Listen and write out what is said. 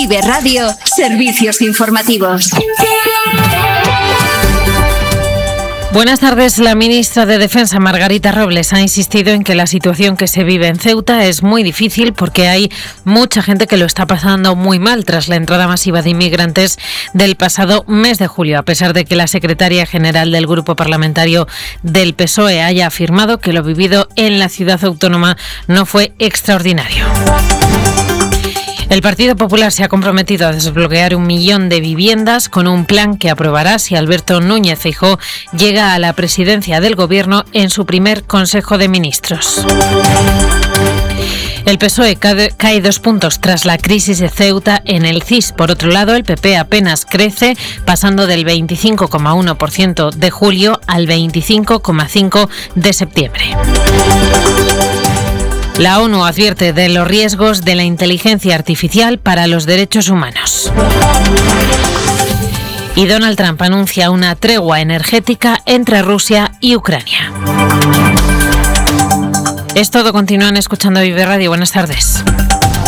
Vive Radio, servicios informativos. Buenas tardes. La ministra de Defensa, Margarita Robles, ha insistido en que la situación que se vive en Ceuta es muy difícil porque hay mucha gente que lo está pasando muy mal tras la entrada masiva de inmigrantes del pasado mes de julio, a pesar de que la secretaria general del Grupo Parlamentario del PSOE haya afirmado que lo vivido en la ciudad autónoma no fue extraordinario. El Partido Popular se ha comprometido a desbloquear 1 millón de viviendas con un plan que aprobará si Alberto Núñez Feijóo llega a la presidencia del Gobierno en su primer Consejo de Ministros. El PSOE cae 2 puntos tras la crisis de Ceuta en el CIS. Por otro lado, el PP apenas crece, pasando del 25,1% de julio al 25,5% de septiembre. La ONU advierte de los riesgos de la inteligencia artificial para los derechos humanos. Y Donald Trump anuncia una tregua energética entre Rusia y Ucrania. Es todo, continúan escuchando Vive Radio. Buenas tardes.